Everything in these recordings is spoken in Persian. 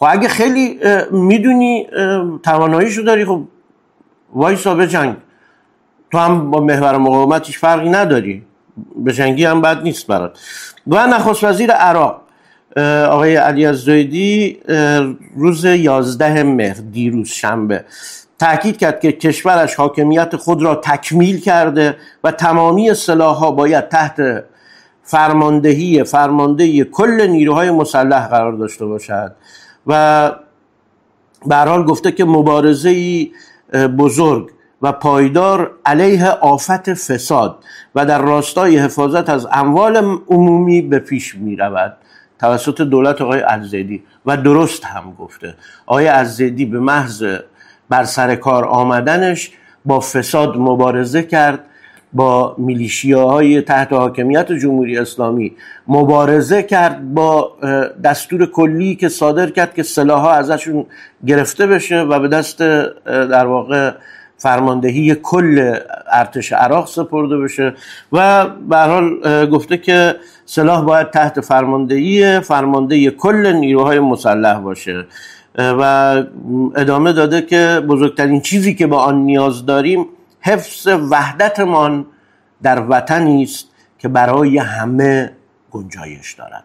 خب اگه خیلی میدونی تواناییشو داری، خب وایسا به جنگ، تو هم با محور مقاومت هیچ فرقی نداری، به جنگی هم بد نیست برات. و نخست وزیر عراق آقای علی الزیدی روز 11 مهر، دیروز شنبه، تأکید کرد که کشورش حاکمیت خود را تکمیل کرده و تمامی سلاح‌ها باید تحت فرماندهی کل نیروهای مسلح قرار داشته باشد و به هر حال گفته که مبارزه‌ای بزرگ و پایدار علیه آفت فساد و در راستای حفاظت از اموال عمومی به پیش می رود توسط دولت آقای الزیدی. و درست هم گفته. آقای الزیدی به محض بر سر کار آمدنش با فساد مبارزه کرد، با میلیشیاهای تحت حاکمیت جمهوری اسلامی مبارزه کرد، با دستور کلی که صادر کرد که سلاح‌ها ازشون گرفته بشه و به دست در واقع فرماندهی کل ارتش عراق سپرده بشه و به هر حال گفته که سلاح باید تحت فرماندهی کل نیروهای مسلح باشه و ادامه داده که بزرگترین چیزی که به آن نیاز داریم حفظ وحدتمان در وطنی است که برای همه گنجایش دارد.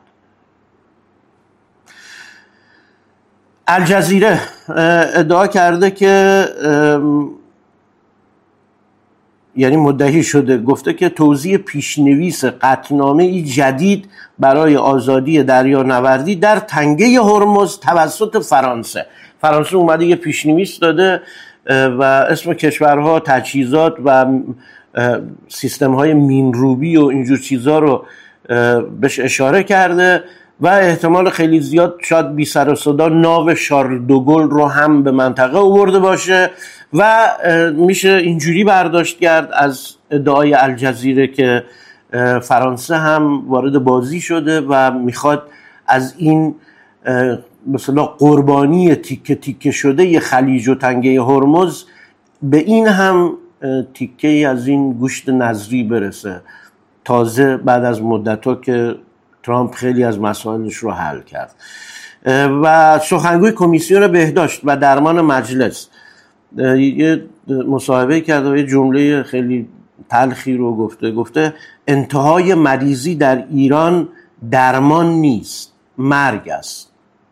الجزیره ادعا کرده که یعنی مدعی شده، گفته که توزیع پیشنویس قطعنامه‌ای جدید برای آزادی دریانوردی در تنگه هرمز توسط فرانسه اومده یه پیشنویس داده و اسم کشورها، تجهیزات و سیستم‌های مینروبی و اینجور چیزا رو بهش اشاره کرده و احتمال خیلی زیاد شاید بی سر و صدا ناو شارل دوگل رو هم به منطقه آورده باشه و میشه اینجوری برداشت کرد از ادعای الجزیره که فرانسه هم وارد بازی شده و میخواد از این مثلا قربانی تیکه تیکه شده ی خلیج و تنگه هرمز به این هم تیکه از این گوشت نظری برسه، تازه بعد از مدت‌ها که ترامپ خیلی از مسائلش رو حل کرد. و سخنگوی کمیسیون بهداشت و درمان مجلس یه مصاحبه کرده و یه جمله خیلی تلخی رو گفته انتهای مریضی در ایران درمان نیست، مرگ است.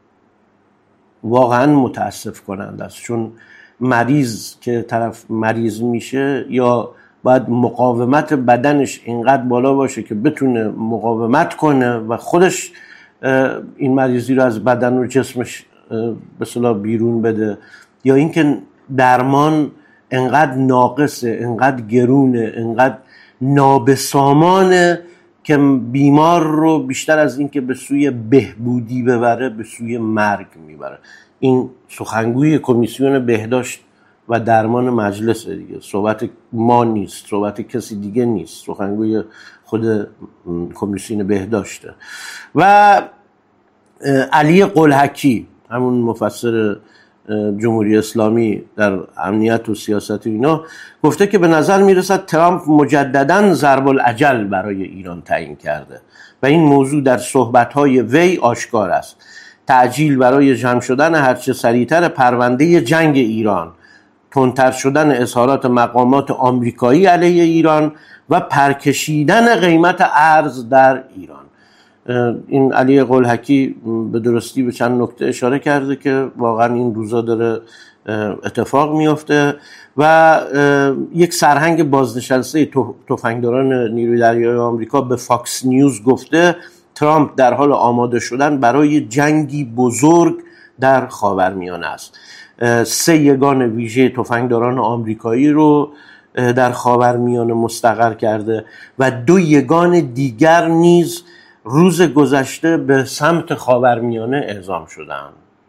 واقعا متاسف کننده است، چون مریض که طرف مریض میشه یا باید مقاومت بدنش اینقدر بالا باشه که بتونه مقاومت کنه و خودش این مریضی رو از بدن و جسمش به اصطلاح بیرون بده، یا اینکه درمان انقدر ناقصه، انقدر گرونه، انقدر نابسامانه که بیمار رو بیشتر از این که به سوی بهبودی ببره به سوی مرگ میبره. این سخنگوی کمیسیون بهداشت و درمان مجلس دیگه، صحبت ما نیست، صحبت کسی دیگه نیست، سخنگوی خود کمیسیون بهداشته. و علی قلهکی، همون مفسر جمهوری اسلامی در امنیت و سیاست اینا، گفته که به نظر میرسد ترامپ مجدداً ضرب الاجل برای ایران تعیین کرده و این موضوع در صحبت‌های وی آشکار است. تعجیل برای جمع شدن هرچه سریعتر پرونده جنگ ایران، تندتر شدن اظهارات مقامات آمریکایی علیه ایران و پرکشیدن قیمت ارز در ایران. این علی قلهکی به درستی به چند نکته اشاره کرده که واقعا این روزا داره اتفاق میفته و یک سرهنگ بازنشسته تفنگداران نیروی دریایی آمریکا به فاکس نیوز گفته ترامپ در حال آماده شدن برای جنگی بزرگ در خاورمیانه است. 3 یگان ویژه تفنگداران آمریکایی رو در خاورمیانه مستقر کرده و 2 یگان دیگر نیز روز گذشته به سمت خاورمیانه اعزام شدند.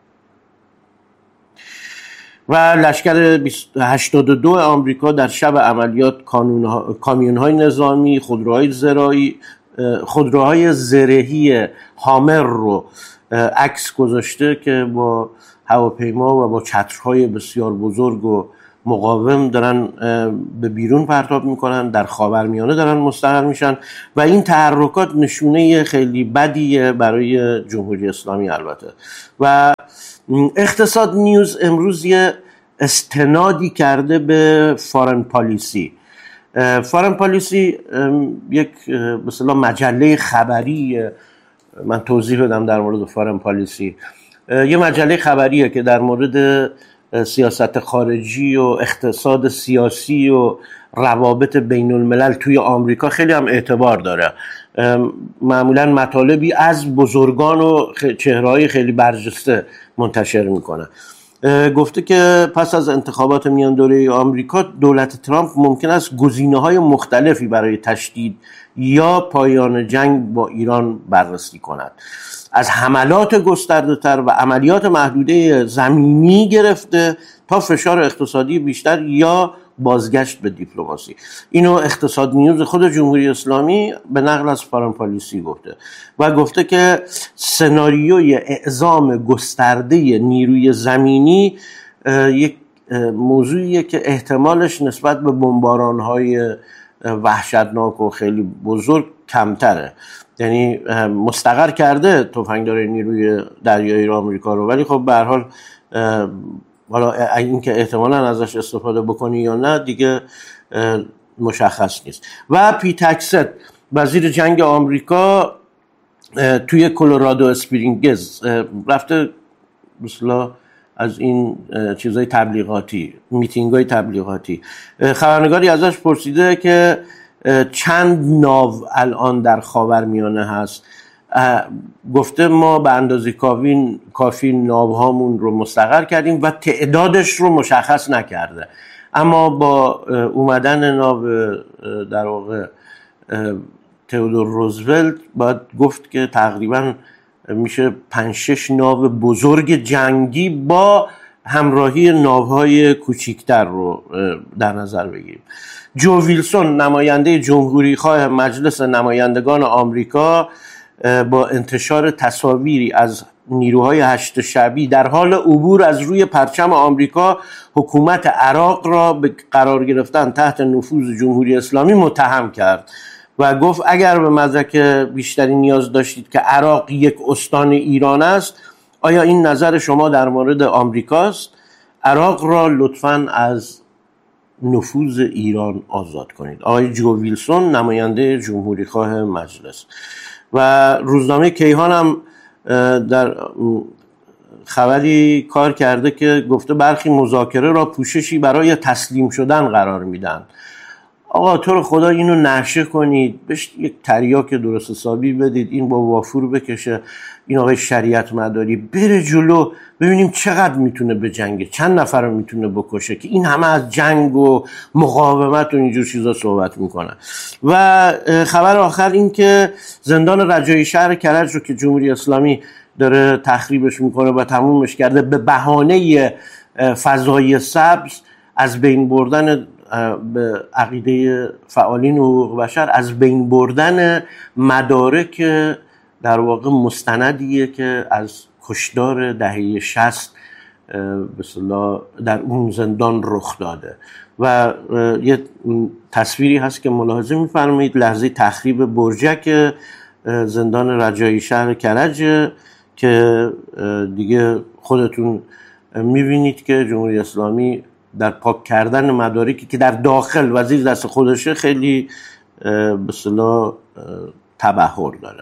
و لشکر 82 آمریکا در شب عملیات کامیون‌های نظامی، خودروهای زرهی هامر رو عکس گذاشته که با هواپیما و با چترهای بسیار بزرگ و مقاوم دارن به بیرون پرتاب میکنن، در خاورمیانه دارن مستقر میشن و این تحرکات نشونه خیلی بدیه برای جمهوری اسلامی البته. و اقتصاد نیوز امروز یه استنادی کرده به فارن پالیسی. فارن پالیسی یک به اصطلاح مجله خبریه. من توضیح بدم در مورد فارن پالیسی. یه مجله خبریه که در مورد سیاست خارجی و اقتصاد سیاسی و روابط بین الملل توی آمریکا خیلی هم اعتبار داره. معمولا مطالبی از بزرگان و چهره‌های خیلی برجسته منتشر میکنه. گفته که پس از انتخابات میان دوره آمریکا دولت ترامپ ممکن است گزینه‌های مختلفی برای تشدید یا پایان جنگ با ایران بررسی کند، از حملات گسترده‌تر و عملیات محدوده زمینی گرفته تا فشار اقتصادی بیشتر یا بازگشت به دیپلماسی. اینو اقتصاد نیوز خود جمهوری اسلامی به نقل از فارن پالیسی گفته و گفته که سناریوی اعزام گسترده نیروی زمینی یک موضوعیه که احتمالش نسبت به بمباران‌های وحشتناک و خیلی بزرگ کمتره. یعنی مستقر کرده تفنگدار نیروی دریایی آمریکا رو، ولی خب به هر حال حالا اینکه احتمالاً ازش استفاده بکنی یا نه دیگه مشخص نیست. و پیت هگست وزیر جنگ آمریکا توی کلرادو اسپرینگز رفته مثلا از این چیزای تبلیغاتی، میتینگای تبلیغاتی. خبرنگاری ازش پرسیده که چند ناو الان در خاورمیانه هست. گفته ما به اندازه کافی ناوهامون رو مستقر کردیم و تعدادش رو مشخص نکرده، اما با اومدن ناو در واقع تئودور روزولت باید گفت که تقریبا میشه 5-6 ناو بزرگ جنگی با همراهی ناوهای کوچیکتر رو در نظر بگیریم. جو ویلسون نماینده جمهوری خواه مجلس نمایندگان آمریکا با انتشار تصاویری از نیروهای هشت شعبی در حال عبور از روی پرچم آمریکا حکومت عراق را به قرار گرفتن تحت نفوذ جمهوری اسلامی متهم کرد و گفت اگر به مدرک بیشتری نیاز داشتید که عراق یک استان ایران است، آیا این نظر شما در مورد آمریکاست؟ عراق را لطفاً از نفوذ ایران آزاد کنید. آقای جو ویلسون نماینده جمهوری خواه مجلس. و روزنامه کیهان هم در خبری کار کرده که گفته برخی مذاکره را پوششی برای تسلیم شدن قرار میدن. آقا تو رو خدا اینو نشه کنید، بهش یک تریاک درست حسابی بدید، این با وافور بکشه، این آقای شریعت مداری بره جلو، ببینیم چقدر میتونه به جنگه، چند نفر رو میتونه بکشه که این همه از جنگ و مقاومت و اینجور چیزا صحبت میکنن. و خبر آخر این که زندان رجایی شهر کرج رو که جمهوری اسلامی داره تخریبش میکنه و تمومش کرده به بهانه فضای سبز، از بین بردن به عقیده فعالین حقوق بشر، از بین بردن مدارک در واقع مستندیه که از کشتار دهه 60 به اصطلاح در اون زندان رخ داده. و یه تصویری هست که ملاحظه می‌فرمایید لحظه تخریب برجک زندان رجایی شهر کرج که دیگه خودتون می‌بینید که جمهوری اسلامی در پاک کردن مدارکی که در داخل وزیر دست خودشه خیلی به اصطلاح تبحر داره.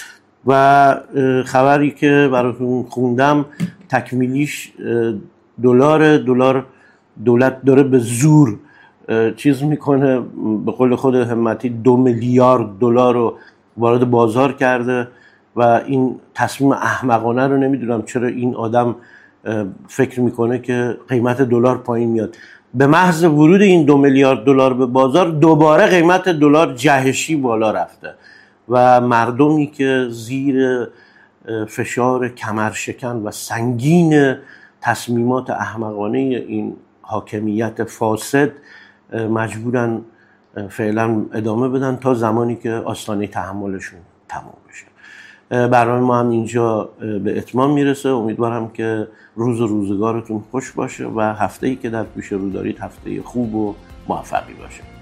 و خبری که براتون خوندم تکمیلیش دلار دولت داره به زور چیز میکنه، به قول خود همتی 2 میلیارد دلار رو وارد بازار کرده و این تصمیم احمقانه رو نمیدونم چرا این آدم فکر میکنه که قیمت دلار پایین میاد. به محض ورود این 2 میلیارد دلار به بازار دوباره قیمت دلار جهشی بالا رفته و مردمی که زیر فشار کمرشکن و سنگین تصمیمات احمقانه این حاکمیت فاسد مجبورن فعلا ادامه بدن تا زمانی که آستانه تحملشون تمام بشه. برنامه ما هم اینجا به اتمام میرسه. امیدوارم که روز و روزگارتون خوش باشه و هفته‌ای که در پیش رو دارید هفته خوب و موفقی باشه.